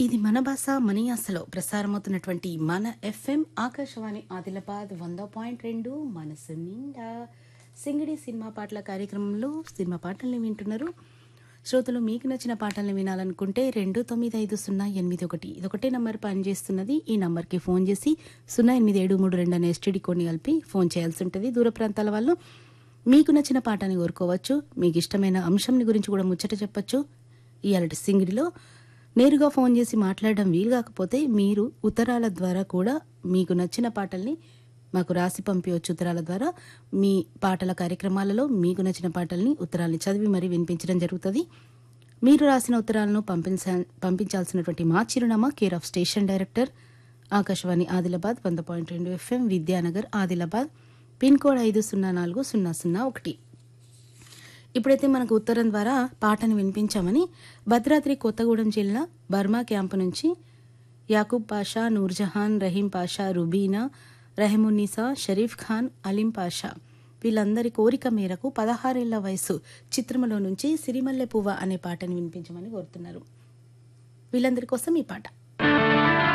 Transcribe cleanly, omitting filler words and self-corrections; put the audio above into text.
ఇది మన భాష మన యాసలో ప్రసారమవుతున్నటువంటి మన ఎఫ్ఎం ఆకాశవాణి ఆదిలాబాద్ 100.2 మనసు నిండా సింగిడి సినిమా పాటల కార్యక్రమంలో సినిమా పాటల్ని వింటున్నారు. శ్రోతలు మీకు నచ్చిన పాటల్ని వినాలనుకుంటే 295081 ఇదొకటే నంబర్ పనిచేస్తున్నది. ఈ నంబర్కి ఫోన్ చేసి 08732 అనే ఎస్టీడీ కోడ్ని కలిపి ఫోన్ చేయాల్సి ఉంటుంది. దూర ప్రాంతాల వాళ్ళు మీకు నచ్చిన పాటని కోరుకోవచ్చు. మీకు ఇష్టమైన అంశంని గురించి కూడా ముచ్చట చెప్పచ్చు. ఇయాలటి సింగిడిలో నేరుగా ఫోన్ చేసి మాట్లాడడం వీలు కాకపోతే మీరు ఉత్తరాల ద్వారా కూడా మీకు నచ్చిన పాటల్ని మాకు రాసి పంపించవచ్చు. ఉత్తరాల ద్వారా మీ పాటల కార్యక్రమాలలో మీకు నచ్చిన పాటల్ని ఉత్తరాల్ని చదివి మరీ వినిపించడం జరుగుతుంది. మీరు రాసిన ఉత్తరాలను పంపించాల్సినటువంటి మా చిరునామా care of station director Akashvani Adilabad 100.2 FM Vidyanagar Adilabad pin code 504001. ఇప్పుడైతే మనకు ఉత్తరం ద్వారా పాటను వినిపించామని భద్రాద్రి కొత్తగూడెం జిల్లా బర్మా క్యాంపు నుంచి యాకూబ్ పాషా, నూర్జహాన్, రహీం పాషా, రుబీనా, రెహమున్నీసా, షరీఫ్ ఖాన్, అలీం పాషా వీళ్ళందరి కోరిక మేరకు 16 ఏళ్ల వయసు చిత్రములో నుంచి సిరిమల్లె పువ్వ అనే పాటను వినిపించమని కోరుతున్నారు. వీళ్ళందరి కోసం ఈ పాట.